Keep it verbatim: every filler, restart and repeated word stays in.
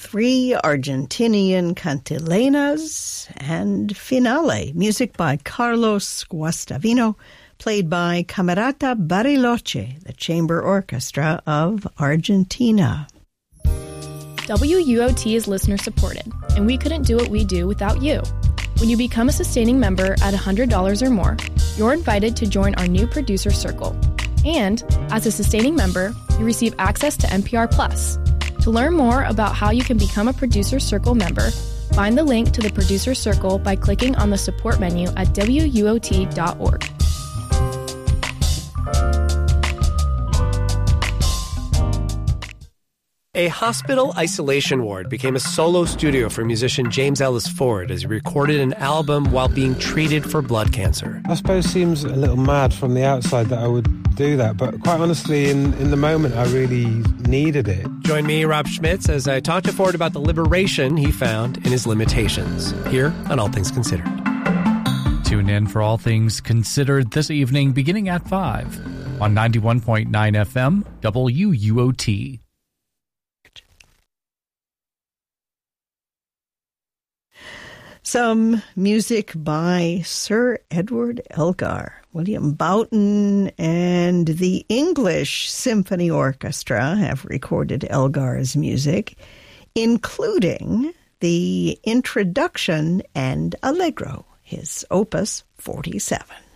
three Argentinian cantilenas, and Finale, music by Carlos Guastavino, played by Camerata Bariloche, the chamber orchestra of Argentina. W U O T is listener-supported, and we couldn't do what we do without you. When you become a sustaining member at one hundred dollars or more, you're invited to join our new producer circle. And, as a sustaining member, you receive access to N P R Plus. To learn more about how you can become a Producer Circle member, find the link to the Producer Circle by clicking on the support menu at W U O T dot org. A hospital isolation ward became a solo studio for musician James Ellis Ford as he recorded an album while being treated for blood cancer. I suppose it seems a little mad from the outside that I would do that, but quite honestly, in, in the moment, I really needed it. Join me, Rob Schmitz, as I talk to Ford about the liberation he found in his limitations, here on All Things Considered. Tune in for All Things Considered this evening, beginning at five on ninety-one point nine F M, W U O T. Some music by Sir Edward Elgar. William Boughton and the English Symphony Orchestra have recorded Elgar's music, including the introduction and Allegro, his opus forty-seven.